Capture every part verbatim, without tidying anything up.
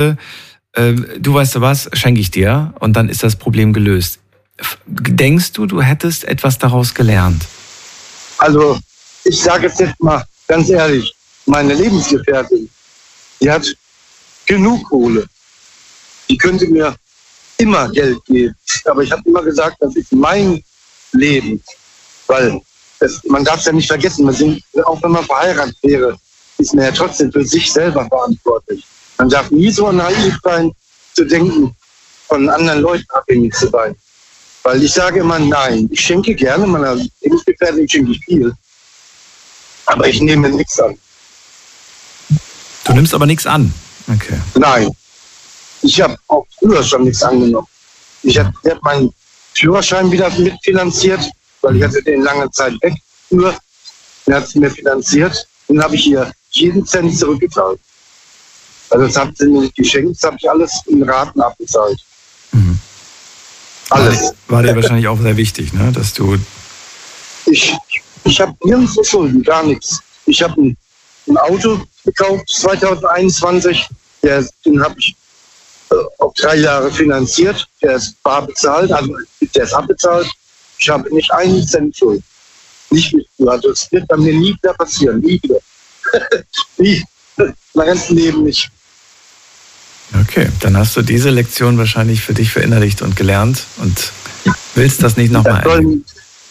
äh, du weißt du was, schenke ich dir und dann ist das Problem gelöst. Denkst du, du hättest etwas daraus gelernt? Also, ich sage es jetzt mal ganz ehrlich, meine Lebensgefährtin, die hat genug Kohle. Die könnte mir immer Geld geben. Aber ich habe immer gesagt, das ist mein Leben. Weil es, man darf es ja nicht vergessen, man sind, auch wenn man verheiratet wäre, ist man ja trotzdem für sich selber verantwortlich. Man darf nie so naiv sein, zu denken, von anderen Leuten abhängig zu sein. Weil ich sage immer, nein, ich schenke gerne meiner Lebensgefährtin, schenke ich viel. Aber ich nehme nichts an. Du nimmst aber nichts an? Okay. Nein. Ich habe auch früher schon nichts angenommen. Ich habe hab meinen Führerschein wieder mitfinanziert, weil ich hatte den lange Zeit weg. Nur, er hat es mir finanziert. Dann habe ich ihr jeden Cent zurückgezahlt. Also das hat sie mir nicht geschenkt, das habe ich alles in Raten abbezahlt. Mhm. Alles. War, war dir wahrscheinlich auch sehr wichtig, ne? Dass du... Ich, ich habe nirgendwo Schulden, gar nichts. Ich habe ein, ein Auto gekauft zwanzig einundzwanzig, der, den habe ich äh, auf drei Jahre finanziert, der ist bar bezahlt, also der ist abbezahlt. Ich habe nicht einen Cent Schuld. Nicht mit, also das wird bei mir nie wieder passieren, nie wieder. nie, mein ganzes Leben nicht. Okay, dann hast du diese Lektion wahrscheinlich für dich verinnerlicht und gelernt und willst das nicht nochmal erleben.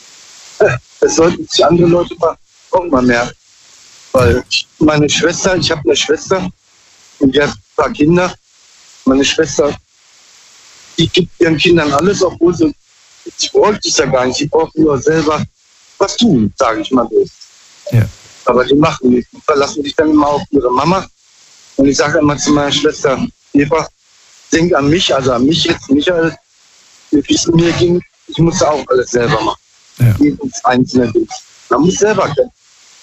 Das sollten sich andere Leute mal auch mal merken. Weil meine Schwester, ich habe eine Schwester und die hat ein paar Kinder. Meine Schwester, die gibt ihren Kindern alles, obwohl sie, sie bräuchte es ja gar nicht. Sie brauchen nur selber was tun, sage ich mal so. Ja. Aber die machen nichts. Die verlassen sich dann immer auf ihre Mama. Und ich sage immer zu meiner Schwester, Eva, denk an mich, also an mich jetzt, Michael, wie es mir ging, ich musste auch alles selber machen. Ja. Jedes einzelne Ding. Man muss selber können.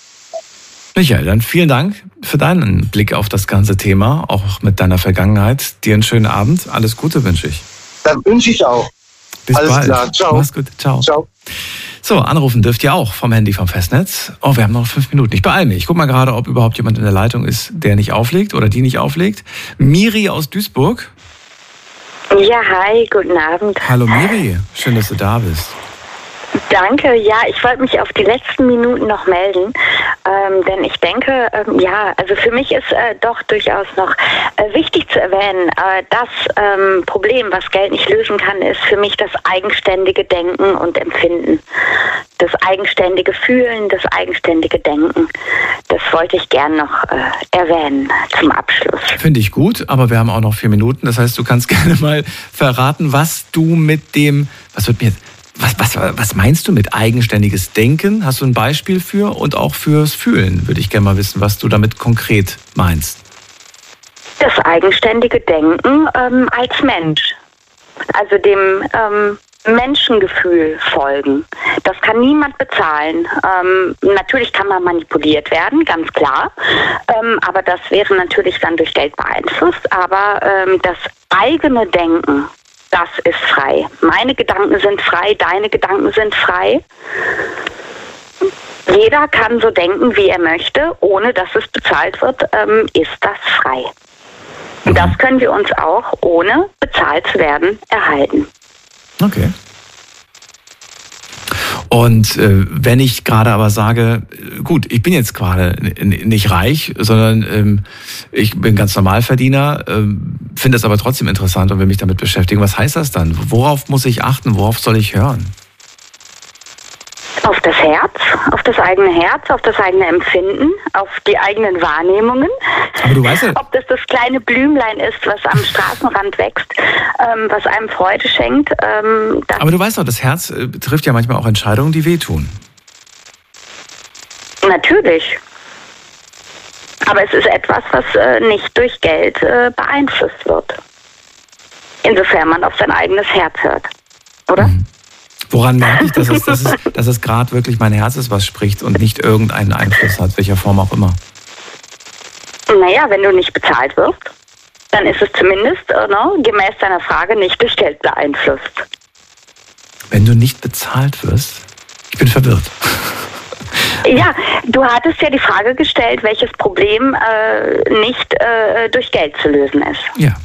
Michael, dann vielen Dank für deinen Blick auf das ganze Thema, auch mit deiner Vergangenheit. Dir einen schönen Abend. Alles Gute wünsche ich. Das wünsche ich auch. Bis Alles bald. klar. Ciao. Mach's gut. Ciao. Ciao. So, anrufen dürft ihr auch vom Handy vom Festnetz. Oh, wir haben noch fünf Minuten. Ich beeile mich. Ich guck mal gerade, ob überhaupt jemand in der Leitung ist, der nicht auflegt oder die nicht auflegt. Miri aus Duisburg. Ja, hi, guten Abend. Hallo Miri, schön, dass du da bist. Danke, ja, ich wollte mich auf die letzten Minuten noch melden, ähm, denn ich denke, ähm, ja, also für mich ist äh, doch durchaus noch äh, wichtig zu erwähnen, äh, das ähm, Problem, was Geld nicht lösen kann, ist für mich das eigenständige Denken und Empfinden, das eigenständige Fühlen, das eigenständige Denken. Das wollte ich gern noch äh, erwähnen zum Abschluss. Finde ich gut, aber wir haben auch noch vier Minuten, das heißt, du kannst gerne mal verraten, was du mit dem, was wird mir jetzt, Was, was, was meinst du mit eigenständiges Denken? Hast du ein Beispiel für? Und auch fürs Fühlen würde ich gerne mal wissen, was du damit konkret meinst. Das eigenständige Denken ähm, als Mensch. Also dem ähm, Menschengefühl folgen. Das kann niemand bezahlen. Ähm, natürlich kann man manipuliert werden, ganz klar. Ähm, aber das wäre natürlich dann durch Geld beeinflusst. Aber ähm, das eigene Denken, das ist frei. Meine Gedanken sind frei, deine Gedanken sind frei. Jeder kann so denken, wie er möchte, ohne dass es bezahlt wird, ähm, ist das frei. Und das können wir uns auch, ohne bezahlt zu werden, erhalten. Okay. Und äh, wenn ich gerade aber sage, gut, ich bin jetzt gerade nicht reich, sondern ähm, ich bin ganz Normalverdiener, ähm, finde es aber trotzdem interessant und will mich damit beschäftigen. Was heißt das dann? Worauf muss ich achten? Worauf soll ich hören? Auf das Herz, auf das eigene Herz, auf das eigene Empfinden, auf die eigenen Wahrnehmungen. Aber du weißt ja, ob das das kleine Blümlein ist, was am Straßenrand wächst, ähm, was einem Freude schenkt. Ähm, aber du weißt doch, das Herz äh, trifft ja manchmal auch Entscheidungen, die wehtun. Natürlich. Aber es ist etwas, was äh, nicht durch Geld äh, beeinflusst wird. Insofern man auf sein eigenes Herz hört. Oder? Mhm. Woran merke ich, dass es, dass es, dass es gerade wirklich mein Herz ist, was spricht und nicht irgendeinen Einfluss hat, welcher Form auch immer? Naja, wenn du nicht bezahlt wirst, dann ist es zumindest äh, no, gemäß deiner Frage nicht durch Geld beeinflusst. Wenn du nicht bezahlt wirst? Ich bin verwirrt. Ja, du hattest ja die Frage gestellt, welches Problem äh, nicht äh, durch Geld zu lösen ist. Ja,